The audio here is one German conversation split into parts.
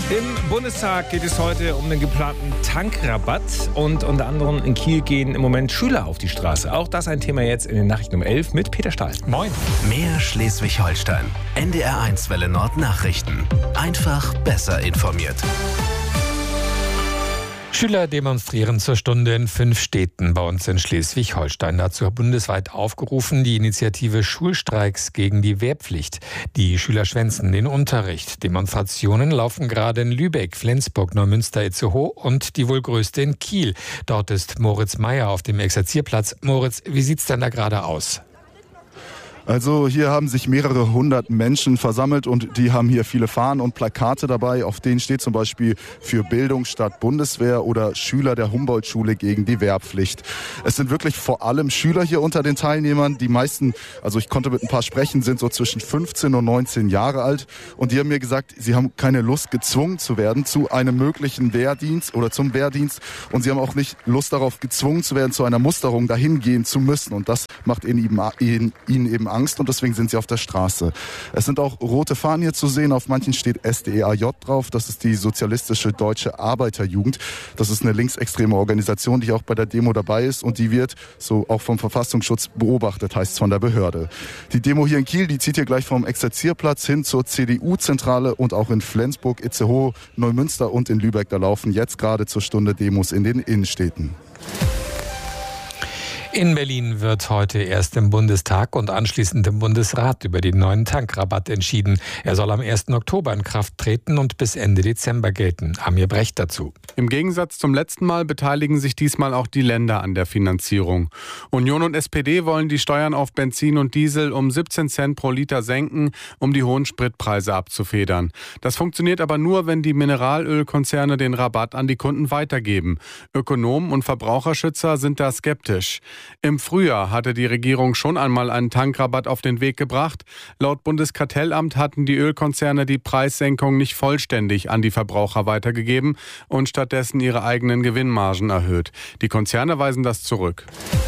Im Bundestag geht es heute um den geplanten Tankrabatt und unter anderem in Kiel gehen im Moment Schüler auf die Straße. Auch das ein Thema jetzt in den Nachrichten um 11 mit Peter Stahl. Moin. Mehr Schleswig-Holstein. NDR1 Welle Nord Nachrichten. Einfach besser informiert. Schüler demonstrieren zur Stunde in 5 Städten bei uns in Schleswig-Holstein. Dazu bundesweit aufgerufen die Initiative Schulstreiks gegen die Wehrpflicht. Die Schüler schwänzen den Unterricht. Demonstrationen laufen gerade in Lübeck, Flensburg, Neumünster, Itzehoe und die wohl größte in Kiel. Dort ist Moritz Meyer auf dem Exerzierplatz. Moritz, wie sieht's denn da gerade aus? Also hier haben sich mehrere hundert Menschen versammelt und die haben hier viele Fahnen und Plakate dabei. Auf denen steht zum Beispiel für Bildung statt Bundeswehr oder Schüler der Humboldt-Schule gegen die Wehrpflicht. Es sind wirklich vor allem Schüler hier unter den Teilnehmern. Die meisten, also ich konnte mit ein paar sprechen, sind so zwischen 15 und 19 Jahre alt. Und die haben mir gesagt, sie haben keine Lust, gezwungen zu werden zu einem möglichen Wehrdienst oder zum Wehrdienst. Und sie haben auch nicht Lust darauf, gezwungen zu werden, zu einer Musterung dahin gehen zu müssen. Und das macht ihnen eben Angst und deswegen sind sie auf der Straße. Es sind auch rote Fahnen hier zu sehen. Auf manchen steht SDEAJ drauf. Das ist die Sozialistische Deutsche Arbeiterjugend. Das ist eine linksextreme Organisation, die auch bei der Demo dabei ist und die wird so auch vom Verfassungsschutz beobachtet, heißt es von der Behörde. Die Demo hier in Kiel, die zieht hier gleich vom Exerzierplatz hin zur CDU-Zentrale und auch in Flensburg, Itzehoe, Neumünster und in Lübeck. Da laufen jetzt gerade zur Stunde Demos in den Innenstädten. In Berlin wird heute erst im Bundestag und anschließend im Bundesrat über den neuen Tankrabatt entschieden. Er soll am 1. Oktober in Kraft treten und bis Ende Dezember gelten. Amir Brecht dazu. Im Gegensatz zum letzten Mal beteiligen sich diesmal auch die Länder an der Finanzierung. Union und SPD wollen die Steuern auf Benzin und Diesel um 17 Cent pro Liter senken, um die hohen Spritpreise abzufedern. Das funktioniert aber nur, wenn die Mineralölkonzerne den Rabatt an die Kunden weitergeben. Ökonomen und Verbraucherschützer sind da skeptisch. Im Frühjahr hatte die Regierung schon einmal einen Tankrabatt auf den Weg gebracht. Laut Bundeskartellamt hatten die Ölkonzerne die Preissenkung nicht vollständig an die Verbraucher weitergegeben und stattdessen ihre eigenen Gewinnmargen erhöht. Die Konzerne weisen das zurück.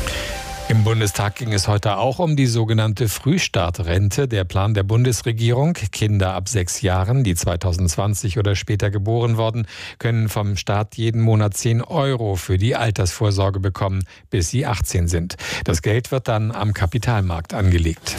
Im Bundestag ging es heute auch um die sogenannte Frühstartrente. Der Plan der Bundesregierung: Kinder ab 6 Jahren, die 2020 oder später geboren wurden, können vom Staat jeden Monat 10 € für die Altersvorsorge bekommen, bis sie 18 sind. Das Geld wird dann am Kapitalmarkt angelegt.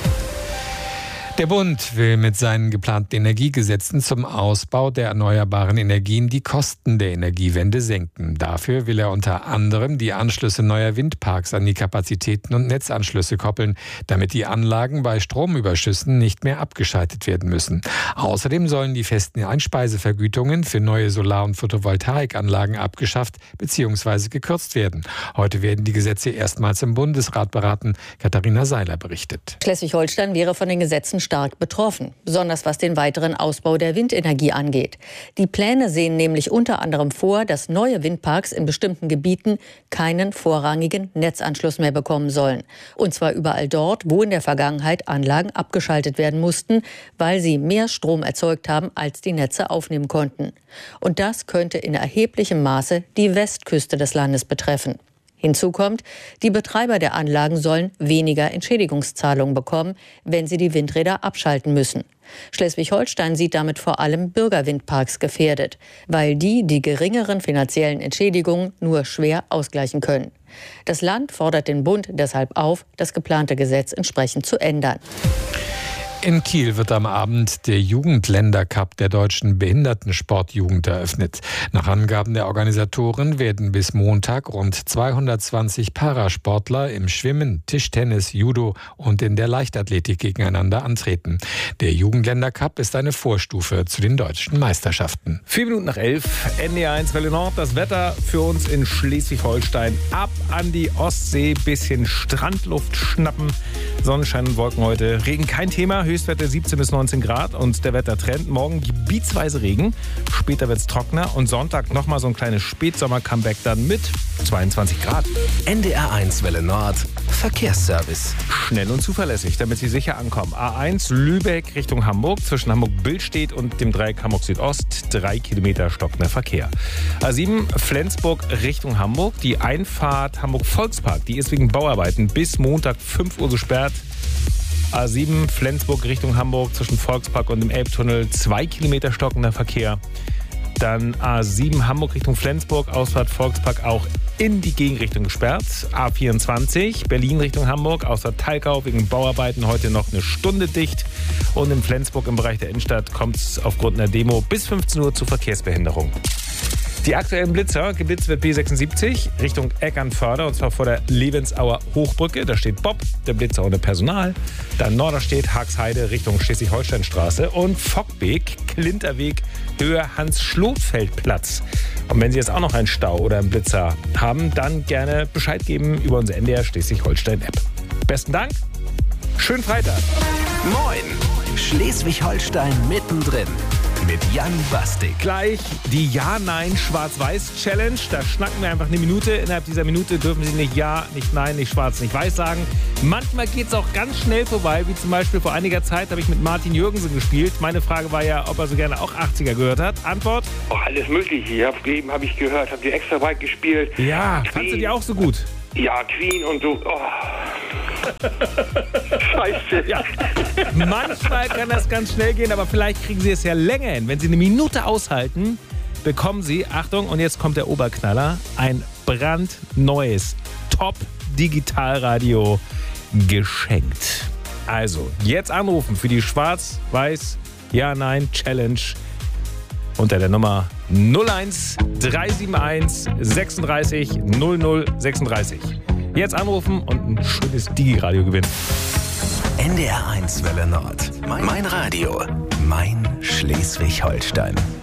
Der Bund will mit seinen geplanten Energiegesetzen zum Ausbau der erneuerbaren Energien die Kosten der Energiewende senken. Dafür will er unter anderem die Anschlüsse neuer Windparks an die Kapazitäten und Netzanschlüsse koppeln, damit die Anlagen bei Stromüberschüssen nicht mehr abgeschaltet werden müssen. Außerdem sollen die festen Einspeisevergütungen für neue Solar- und Photovoltaikanlagen abgeschafft bzw. gekürzt werden. Heute werden die Gesetze erstmals im Bundesrat beraten. Katharina Seiler berichtet. Schleswig-Holstein wäre von den Gesetzen stark betroffen, besonders was den weiteren Ausbau der Windenergie angeht. Die Pläne sehen nämlich unter anderem vor, dass neue Windparks in bestimmten Gebieten keinen vorrangigen Netzanschluss mehr bekommen sollen. Und zwar überall dort, wo in der Vergangenheit Anlagen abgeschaltet werden mussten, weil sie mehr Strom erzeugt haben, als die Netze aufnehmen konnten. Und das könnte in erheblichem Maße die Westküste des Landes betreffen. Hinzu kommt, die Betreiber der Anlagen sollen weniger Entschädigungszahlungen bekommen, wenn sie die Windräder abschalten müssen. Schleswig-Holstein sieht damit vor allem Bürgerwindparks gefährdet, weil die geringeren finanziellen Entschädigungen nur schwer ausgleichen können. Das Land fordert den Bund deshalb auf, das geplante Gesetz entsprechend zu ändern. In Kiel wird am Abend der Jugendländercup der deutschen Behindertensportjugend eröffnet. Nach Angaben der Organisatoren werden bis Montag rund 220 Parasportler im Schwimmen, Tischtennis, Judo und in der Leichtathletik gegeneinander antreten. Der Jugendländercup ist eine Vorstufe zu den deutschen Meisterschaften. 11:04, NDR1 Welle Nord. Das Wetter für uns in Schleswig-Holstein. Ab an die Ostsee, bisschen Strandluft schnappen. Sonnenschein und Wolken heute. Regen kein Thema. Höchstwerte 17 bis 19 Grad und der Wettertrend. Morgen gebietsweise Regen, später wird es trockener und Sonntag nochmal so ein kleines Spätsommer-Comeback dann mit 22 Grad. NDR1 Welle Nord, Verkehrsservice. Schnell und zuverlässig, damit Sie sicher ankommen. A1 Lübeck Richtung Hamburg, zwischen Hamburg-Billstedt und dem Dreieck Hamburg Südost, 3 Kilometer stockender Verkehr. A7 Flensburg Richtung Hamburg, die Einfahrt Hamburg-Volkspark, die ist wegen Bauarbeiten bis Montag 5 Uhr gesperrt. A7 Flensburg Richtung Hamburg zwischen Volkspark und dem Elbtunnel 2 Kilometer stockender Verkehr. Dann A7 Hamburg Richtung Flensburg, Ausfahrt Volkspark auch in die Gegenrichtung gesperrt. A24 Berlin Richtung Hamburg, Ausfahrt Thalkau wegen Bauarbeiten heute noch eine Stunde dicht. Und in Flensburg im Bereich der Innenstadt kommt es aufgrund einer Demo bis 15 Uhr zu Verkehrsbehinderung. Die aktuellen Blitzer, geblitzt wird B76 Richtung Eckernförde und zwar vor der Levensauer Hochbrücke. Da steht Bob, der Blitzer ohne Personal. Dann Norderstedt, Haagsheide Richtung Schleswig-Holstein-Straße und Fockbeek, Klinterweg, Höhe Hans-Schlotfeld-Platz. Und wenn Sie jetzt auch noch einen Stau oder einen Blitzer haben, dann gerne Bescheid geben über unsere NDR Schleswig-Holstein-App. Besten Dank, schönen Freitag. Moin, Schleswig-Holstein mittendrin. Mit Jan Bastik. Gleich die Ja-Nein-Schwarz-Weiß-Challenge. Da schnacken wir einfach eine Minute. Innerhalb dieser Minute dürfen Sie nicht Ja, nicht Nein, nicht Schwarz, nicht Weiß sagen. Manchmal geht es auch ganz schnell vorbei, wie zum Beispiel vor einiger Zeit habe ich mit Martin Jürgensen gespielt. Meine Frage war ja, ob er so gerne auch 80er gehört hat. Antwort? Oh, alles Mögliche. Eben habe ich gehört, habt ihr extra weit gespielt. Ja, fandst du die auch so gut? Ja, Queen und so. Oh. Scheiße. Ja. Manchmal kann das ganz schnell gehen, aber vielleicht kriegen Sie es ja länger hin. Wenn Sie eine Minute aushalten, bekommen Sie, Achtung, und jetzt kommt der Oberknaller, ein brandneues Top-Digitalradio geschenkt. Also, jetzt anrufen für die Schwarz-Weiß-Ja-Nein-Challenge unter der Nummer 01 371 36 00 36. Jetzt anrufen und ein schönes Digi-Radio gewinnen. NDR 1 Welle Nord. Mein Radio. Mein Schleswig-Holstein.